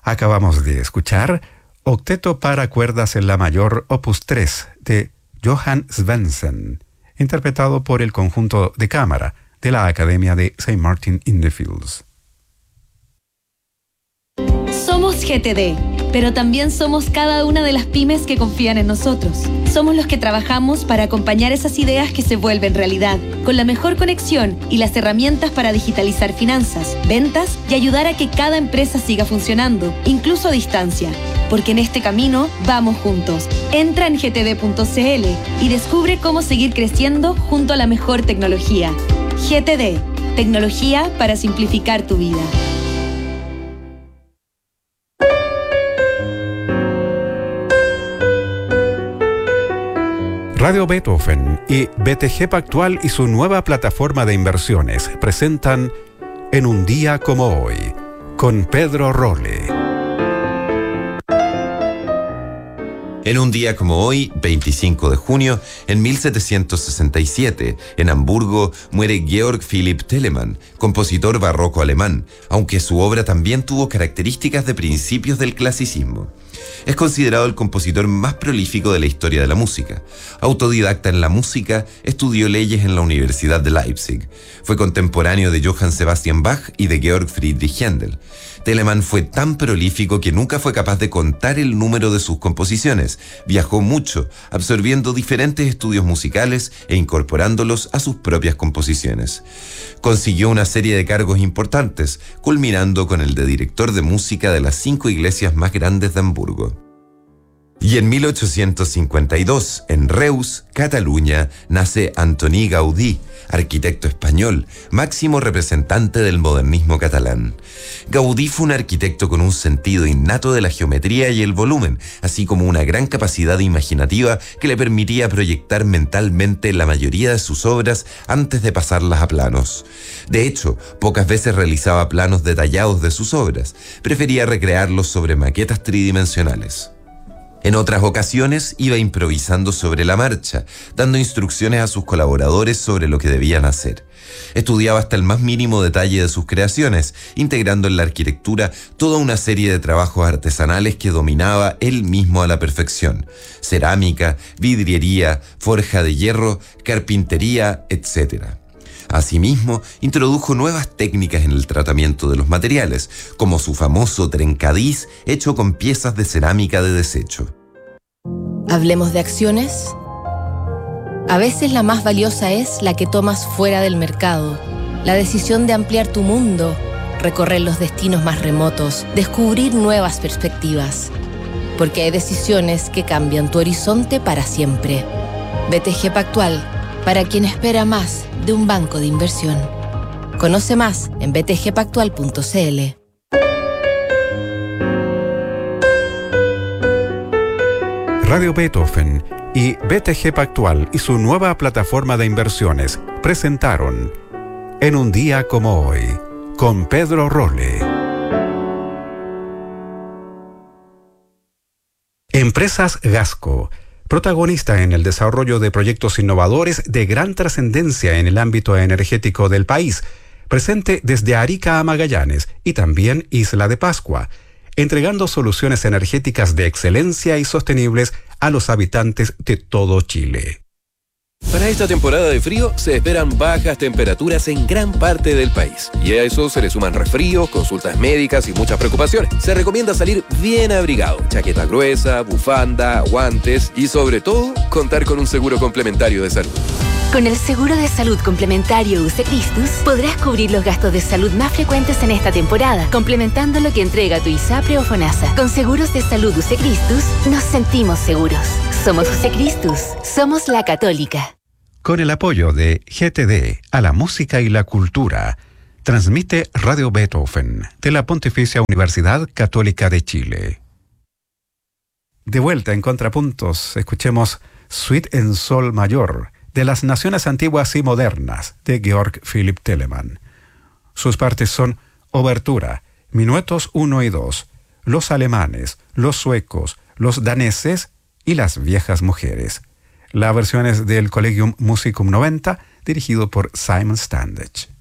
Acabamos de escuchar Octeto para cuerdas en la mayor opus 3 de Johann Svendsen, interpretado por el conjunto de cámara de la Academia de St. Martin in the Fields. Somos GTD, pero también somos cada una de las pymes que confían en nosotros. Somos los que trabajamos para acompañar esas ideas que se vuelven realidad, con la mejor conexión y las herramientas para digitalizar finanzas, ventas y ayudar a que cada empresa siga funcionando, incluso a distancia. Porque en este camino vamos juntos. Entra en gtd.cl y descubre cómo seguir creciendo junto a la mejor tecnología. GTD, tecnología para simplificar tu vida. Radio Beethoven y BTG Pactual y su nueva plataforma de inversiones presentan En un día como hoy, con Pedro Rolle. En un día como hoy, 25 de junio, en 1767, en Hamburgo, muere Georg Philipp Telemann, compositor barroco alemán, aunque su obra también tuvo características de principios del clasicismo. Es considerado el compositor más prolífico de la historia de la música. Autodidacta en la música, estudió leyes en la Universidad de Leipzig. Fue contemporáneo de Johann Sebastian Bach y de Georg Friedrich Händel. Telemann fue tan prolífico que nunca fue capaz de contar el número de sus composiciones. Viajó mucho, absorbiendo diferentes estudios musicales e incorporándolos a sus propias composiciones. Consiguió una serie de cargos importantes, culminando con el de director de música de las 5 iglesias más grandes de Hamburgo. Y en 1852, en Reus, Cataluña, nace Antoni Gaudí, arquitecto español, máximo representante del modernismo catalán. Gaudí fue un arquitecto con un sentido innato de la geometría y el volumen, así como una gran capacidad imaginativa que le permitía proyectar mentalmente la mayoría de sus obras antes de pasarlas a planos. De hecho, pocas veces realizaba planos detallados de sus obras, prefería recrearlos sobre maquetas tridimensionales. En otras ocasiones iba improvisando sobre la marcha, dando instrucciones a sus colaboradores sobre lo que debían hacer. Estudiaba hasta el más mínimo detalle de sus creaciones, integrando en la arquitectura toda una serie de trabajos artesanales que dominaba él mismo a la perfección: cerámica, vidriería, forja de hierro, carpintería, etc. Asimismo, introdujo nuevas técnicas en el tratamiento de los materiales, como su famoso trencadís hecho con piezas de cerámica de desecho. ¿Hablemos de acciones? A veces la más valiosa es la que tomas fuera del mercado. La decisión de ampliar tu mundo, recorrer los destinos más remotos, descubrir nuevas perspectivas. Porque hay decisiones que cambian tu horizonte para siempre. BTG Pactual, para quien espera más de un banco de inversión. Conoce más en btgpactual.cl. Radio Beethoven y BTG Pactual y su nueva plataforma de inversiones presentaron En un día como hoy, con Pedro Rolle. Empresas Gasco, protagonista en el desarrollo de proyectos innovadores de gran trascendencia en el ámbito energético del país, presente desde Arica a Magallanes y también Isla de Pascua, entregando soluciones energéticas de excelencia y sostenibles a los habitantes de todo Chile. Para esta temporada de frío se esperan bajas temperaturas en gran parte del país. Y a eso se le suman resfríos, consultas médicas y muchas preocupaciones. Se recomienda salir bien abrigado, chaqueta gruesa, bufanda, guantes y sobre todo contar con un seguro complementario de salud. Con el seguro de salud complementario UC Christus podrás cubrir los gastos de salud más frecuentes en esta temporada, complementando lo que entrega tu ISAPRE o FONASA. Con seguros de salud UC Christus nos sentimos seguros. Somos UC Christus, somos la Católica. Con el apoyo de GTD a la música y la cultura, transmite Radio Beethoven de la Pontificia Universidad Católica de Chile. De vuelta en Contrapuntos, escuchemos Suite en Sol Mayor, de las Naciones Antiguas y Modernas, de Georg Philipp Telemann. Sus partes son Obertura, Minuetos 1 y 2, Los alemanes, los suecos, los daneses y las viejas mujeres. La versión es del Collegium Musicum 90, dirigido por Simon Standage.